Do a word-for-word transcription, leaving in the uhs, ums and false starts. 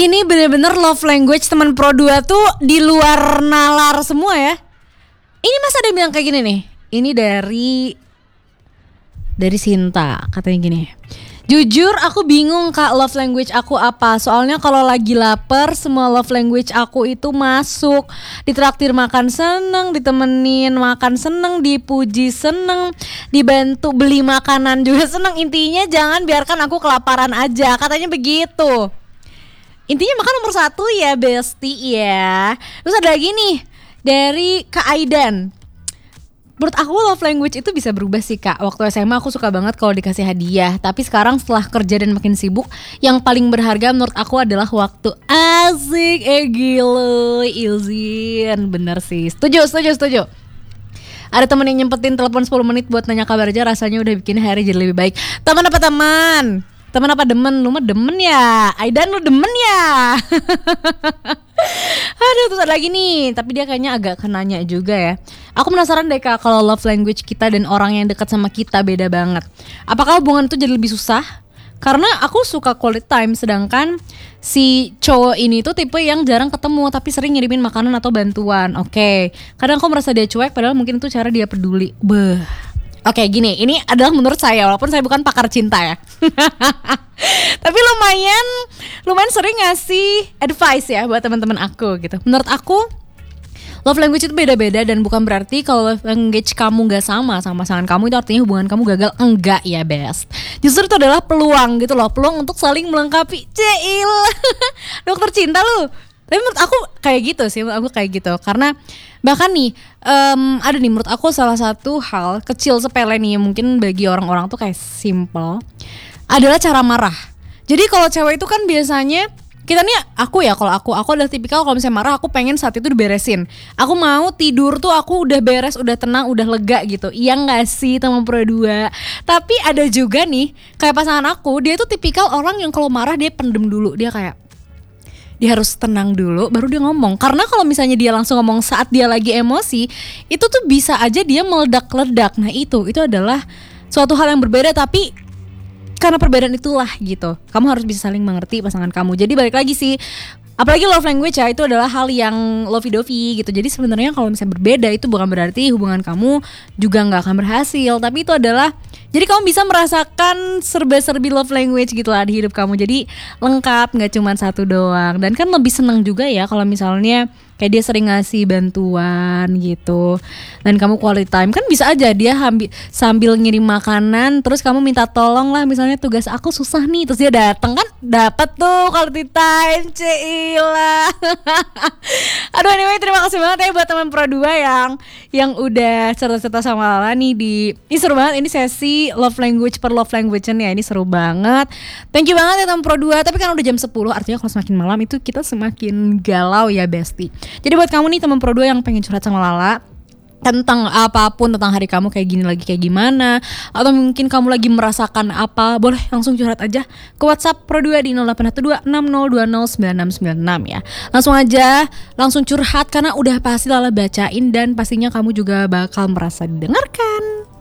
Ini bener-bener love language teman Pro dua tuh di luar nalar semua ya. Ini masa ada yang bilang kayak gini nih. Ini dari Dari Sinta, katanya gini. Jujur aku bingung kak love language aku apa. Soalnya kalau lagi lapar semua love language aku itu masuk. Ditraktir makan seneng, ditemenin makan seneng, dipuji seneng, dibantu beli makanan juga seneng. Intinya jangan biarkan aku kelaparan aja, katanya begitu. Intinya makan nomor satu ya bestie ya. Terus ada lagi nih dari Kak Aidan. Menurut aku love language itu bisa berubah sih kak. Waktu S M A aku suka banget kalau dikasih hadiah. Tapi sekarang setelah kerja dan makin sibuk, yang paling berharga menurut aku adalah waktu. Asik, eh gila, Ilzin. Bener sih, setuju, setuju, setuju. Ada temen yang nyempetin telepon sepuluh menit buat nanya kabar aja, rasanya udah bikin hari jadi lebih baik. Teman apa teman? Teman apa demen? Lu mah demen ya. Aidan lu demen ya. Aduh, terus ada lagi nih, tapi dia kayaknya agak kenanya juga ya. Aku penasaran deh kak, kalau love language kita dan orang yang dekat sama kita beda banget. Apakah hubungan itu jadi lebih susah? Karena aku suka quality time, sedangkan si cowok ini tuh tipe yang jarang ketemu tapi sering ngirimin makanan atau bantuan. Oke, kadang aku merasa dia cuek padahal mungkin itu cara dia peduli. Beuh. Oke gini, ini adalah menurut saya, walaupun saya bukan pakar cinta ya. Tapi lumayan, lumayan sering ngasih advice ya buat teman-teman aku gitu. Menurut aku, love language itu beda-beda dan bukan berarti kalau love language kamu gak sama sama pasangan kamu itu artinya hubungan kamu gagal. Enggak ya best. Justru itu adalah peluang gitu loh, peluang untuk saling melengkapi. Cil, dokter cinta lu. Tapi menurut aku kayak gitu sih, menurut aku kayak gitu. Karena bahkan nih um, ada nih menurut aku salah satu hal kecil sepele nih mungkin bagi orang-orang tuh kayak simple adalah cara marah. Jadi kalau cewek itu kan biasanya kita nih, aku ya kalau aku aku adalah tipikal kalau misalnya marah aku pengen saat itu diberesin. Aku mau tidur tuh aku udah beres, udah tenang, udah lega gitu. Iya nggak sih teman Pro dua? Tapi ada juga nih kayak pasangan aku, dia tuh tipikal orang yang kalau marah dia pendem dulu, dia kayak dia harus tenang dulu baru dia ngomong. Karena kalau misalnya dia langsung ngomong saat dia lagi emosi, itu tuh bisa aja dia meledak-ledak. Nah itu, itu adalah suatu hal yang berbeda, tapi karena perbedaan itulah gitu, kamu harus bisa saling mengerti pasangan kamu. Jadi balik lagi sih, apalagi love language ya, itu adalah hal yang lovey-dovey gitu. Jadi sebenarnya kalau misalnya berbeda itu bukan berarti hubungan kamu juga gak akan berhasil. Tapi itu adalah, jadi kamu bisa merasakan serba-serbi love language gitu lah di hidup kamu. Jadi lengkap, gak cuma satu doang. Dan kan lebih seneng juga ya kalau misalnya kayak dia sering ngasih bantuan gitu, dan kamu quality time. Kan bisa aja dia hambi, sambil ngirim makanan, terus kamu minta tolong lah, misalnya tugas aku susah nih, terus dia datang, kan dapat tuh quality time. Cila. Aduh anyway, terima kasih banget ya buat teman Pro dua yang yang udah cerita-cerita sama Lala nih di, ini seru banget, ini sesi love language per love language-nya ya, ini seru banget. Thank you banget ya teman Pro dua. Tapi kan udah jam sepuluh, artinya kalau semakin malam itu kita semakin galau ya bestie. Jadi buat kamu nih teman Pro dua yang pengen curhat sama Lala tentang apapun, tentang hari kamu kayak gini lagi kayak gimana, atau mungkin kamu lagi merasakan apa, boleh langsung curhat aja ke WhatsApp Pro dua di nol delapan satu dua enam nol dua nol sembilan enam sembilan enam ya. Langsung aja, langsung curhat karena udah pasti Lala bacain dan pastinya kamu juga bakal merasa didengarkan.